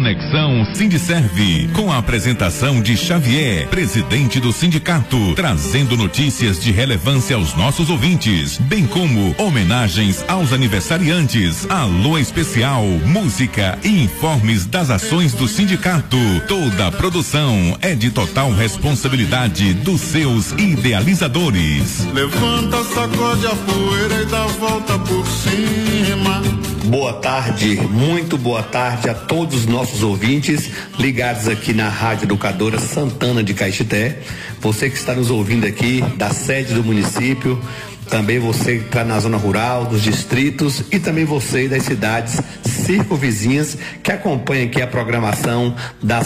Conexão Sindiserve, com a apresentação de Xavier, presidente do sindicato, trazendo notícias de relevância aos nossos ouvintes, bem como homenagens aos aniversariantes, alô especial, música e informes das ações do sindicato. Toda a produção é de total responsabilidade dos seus idealizadores. Levanta, sacode a poeira e dá a volta por cima. Boa tarde, muito boa tarde a todos os nossos ouvintes ligados aqui na Rádio Educadora Santana de Caetité. Você que está nos ouvindo aqui da sede do município, também você que está na zona rural, dos distritos e também você das cidades circunvizinhas que acompanha aqui a programação da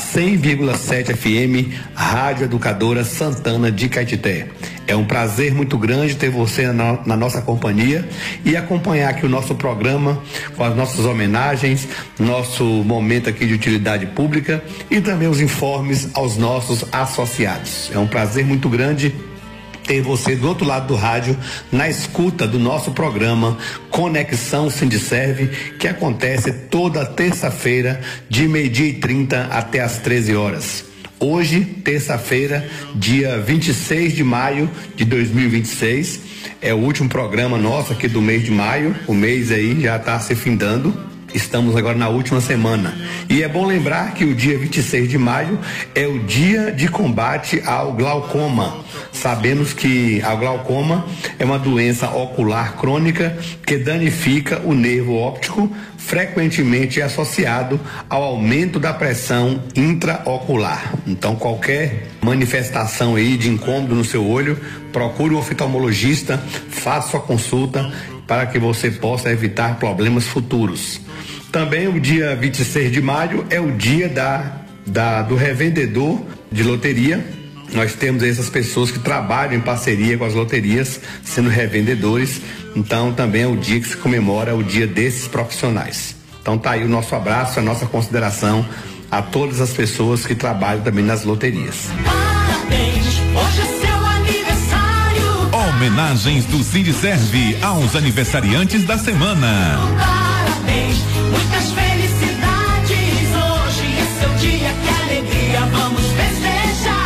100,7 FM Rádio Educadora Santana de Caetité. É um prazer muito grande ter você na nossa companhia e acompanhar aqui o nosso programa com as nossas homenagens, nosso momento aqui de utilidade pública e também os informes aos nossos associados. É um prazer muito grande ter você do outro lado do rádio na escuta do nosso programa Conexão Sindiserve, que acontece toda terça-feira de 12h30 até as 13 horas. Hoje, terça-feira, dia 26 de maio de 2026, é o último programa nosso aqui do mês de maio. O mês aí já está se findando. Estamos agora na última semana. E é bom lembrar que o dia 26 de maio é o dia de combate ao glaucoma. Sabemos que a glaucoma é uma doença ocular crônica que danifica o nervo óptico, frequentemente associado ao aumento da pressão intraocular. Então, qualquer manifestação aí de incômodo no seu olho, procure um oftalmologista, faça sua consulta para que você possa evitar problemas futuros. Também o dia 26 de maio é o dia do revendedor de loteria. Nós temos essas pessoas que trabalham em parceria com as loterias, sendo revendedores. Então também é o dia que se comemora o dia desses profissionais. Então tá aí o nosso abraço, a nossa consideração a todas as pessoas que trabalham também nas loterias. Parabéns, hoje é seu aniversário. Homenagens do Sindiserve aos aniversariantes da semana. Parabéns, muitas felicidades. Hoje é seu dia, que alegria, vamos festejar.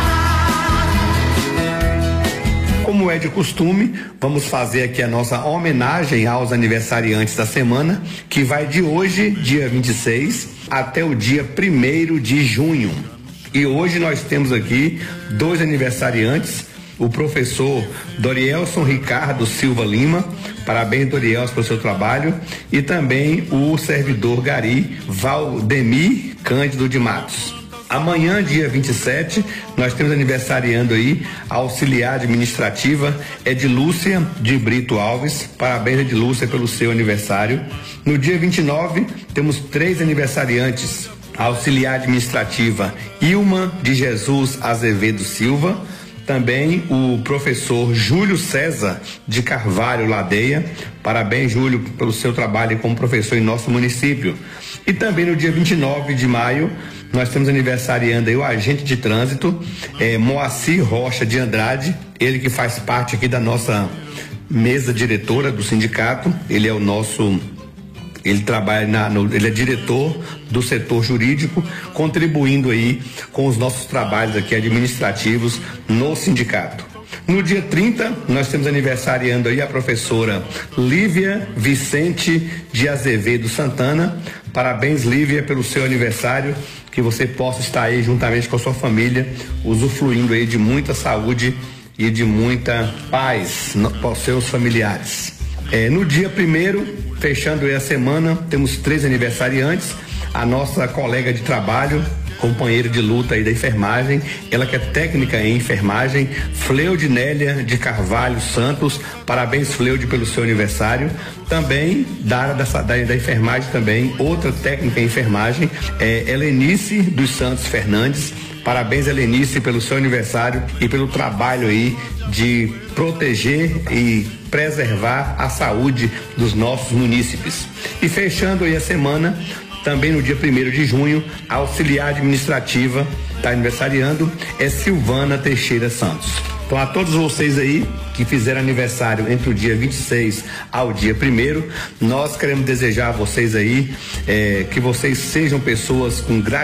Como é de costume, vamos fazer aqui a nossa homenagem aos aniversariantes da semana, que vai de hoje, dia 26, até o dia 1º de junho. E hoje nós temos aqui 2 aniversariantes, o professor Dorielson Ricardo Silva Lima, parabéns Dorielson pelo seu trabalho, e também o servidor Gari Valdemir Cândido de Matos. Amanhã, dia 27, nós temos aniversariando aí a auxiliar administrativa Edilúcia de Brito Alves. Parabéns, Edilúcia, pelo seu aniversário. No dia 29, temos 3 aniversariantes. A auxiliar administrativa Ilma de Jesus Azevedo Silva. Também o professor Júlio César de Carvalho Ladeia. Parabéns, Júlio, pelo seu trabalho como professor em nosso município. E também no dia 29 de maio, nós temos aniversariando aí o agente de trânsito, Moacir Rocha de Andrade, ele que faz parte aqui da nossa mesa diretora do sindicato. Ele é o nosso, ele trabalha ele é diretor do setor jurídico, contribuindo aí com os nossos trabalhos aqui administrativos no sindicato. No dia 30, nós temos aniversariando aí a professora Lívia Vicente de Azevedo Santana. Parabéns, Lívia, pelo seu aniversário, que você possa estar aí juntamente com a sua família, usufruindo aí de muita saúde e de muita paz para os seus familiares. No dia 1º, fechando aí a semana, temos 3 aniversariantes. A nossa colega de trabalho, companheira de luta aí da enfermagem, ela que é técnica em enfermagem, Fleudnélia de Carvalho Santos. Parabéns, Fleude, pelo seu aniversário. Também da área da enfermagem também, outra técnica em enfermagem, Helenice dos Santos Fernandes. Parabéns, Helenice, pelo seu aniversário e pelo trabalho aí de proteger e preservar a saúde dos nossos munícipes. E fechando aí a semana, também no dia 1º de junho, a auxiliar administrativa está aniversariando, é Silvana Teixeira Santos. Então, a todos vocês aí que fizeram aniversário entre o dia 26 ao dia 1º, nós queremos desejar a vocês aí que vocês sejam pessoas com gratidão